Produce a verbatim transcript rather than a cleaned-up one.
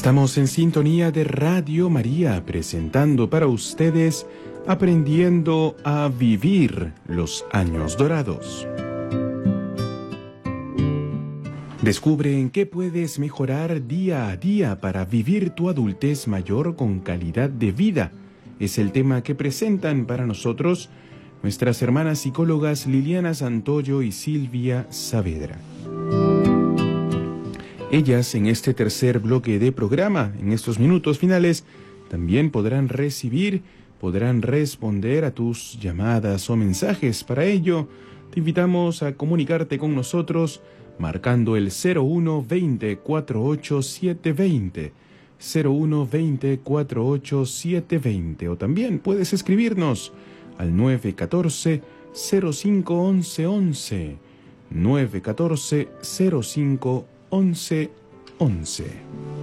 Estamos en sintonía de Radio María, presentando para ustedes Aprendiendo a Vivir los Años Dorados. Descubre en qué puedes mejorar día a día para vivir tu adultez mayor con calidad de vida. Es el tema que presentan para nosotros nuestras hermanas psicólogas Liliana Santoyo y Silvia Saavedra. Ellas, en este tercer bloque de programa, en estos minutos finales, también podrán recibir, podrán responder a tus llamadas o mensajes. Para ello, te invitamos a comunicarte con nosotros marcando el cero uno veinte, cuarenta y ocho setecientos veinte, cero uno veinte, cuarenta y ocho setecientos veinte, o también puedes escribirnos al nueve uno cuatro, cero cinco once once, nueve uno cuatro, cero cinco once once.